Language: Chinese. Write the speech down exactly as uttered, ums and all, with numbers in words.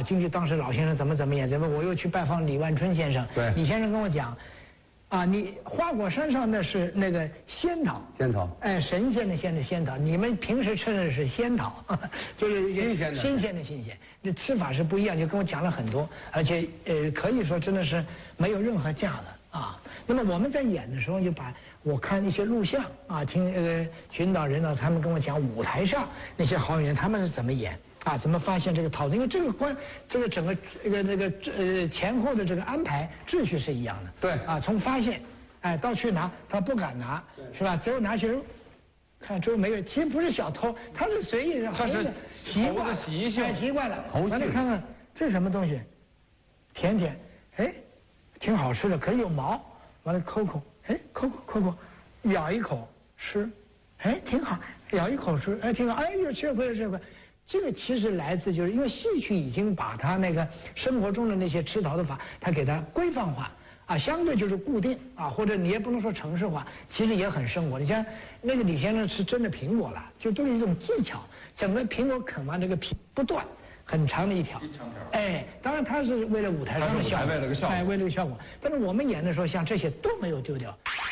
京剧当时老先生怎么怎么演，怎么我又去拜访李万春先生， 对， 李先生跟我讲。啊，你花果山上那是那个仙桃， 仙桃， 哎，神仙的仙的仙桃，你们平时吃的是仙桃，呵呵就是新鲜的， 新鲜的新鲜，这吃法是不一样，就跟我讲了很多，而且呃，可以说真的是没有任何架子啊。那么我们在演的时候，就把我看一些录像啊，听那个群导人导他们跟我讲舞台上那些好演员他们是怎么演。啊，怎么发现这个桃子？因为这个关，这个整个这个这个呃前后的这个安排秩序是一样的。 对。 啊，从发现，哎，到去拿，他不敢拿，是吧？最后拿去，看周围没有，其实不是小偷，他是随意的， 他是习惯了， 习性， 哎，习惯了。 完了看看这是什么东西，甜甜，哎，挺好吃的，可是有毛，完了抠抠，哎，抠抠抠抠，咬一口吃，哎，挺好，咬一口吃，哎，挺好，哎呦，吃亏了吃亏。这个其实来自就是因为戏曲已经把它那个生活中的那些吃桃的法，它给它规范化啊，相对就是固定啊，或者你也不能说程式化，其实也很生活。你像那个李先生是真的苹果了，就都是一种技巧，整个苹果啃完这个皮不断，很长的一条， 一长条。 哎，当然他是为了舞台上的效果， 为了个效果， 哎，为了个效果。但是我们演的时候，像这些都没有丢掉。